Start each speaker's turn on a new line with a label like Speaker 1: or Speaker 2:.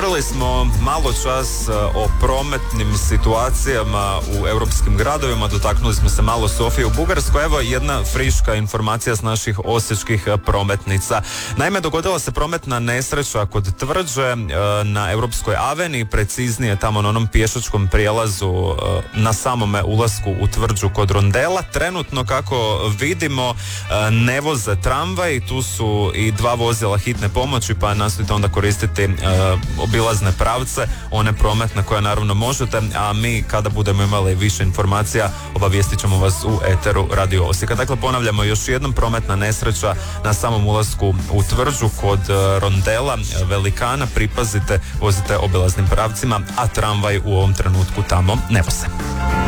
Speaker 1: Govorili smo malo čas o prometnim situacijama u europskim gradovima, dotaknuli smo se malo Sofije u Bugarskoj. Evo jedna friška informacija s naših osječkih prometnica. Naime, dogodila se prometna nesreća kod Tvrđe na Europskoj aveniji, preciznije tamo na onom pješačkom prijelazu na samome ulasku u Tvrđu kod Rondela. Trenutno, kako vidimo, ne voze tramvaj, tu su i 2 vozila hitne pomoći, pa nastojite onda koristiti obilazne pravce, one prometne koje naravno možete, a mi kada budemo imali više informacija obavijestit ćemo vas u eteru Radio Osijeka. Dakle, ponavljamo još jednom, prometna nesreća na samom ulasku u Tvrđu kod Rondela Velikana, pripazite, vozite obilaznim pravcima, a tramvaj u ovom trenutku tamo ne voze.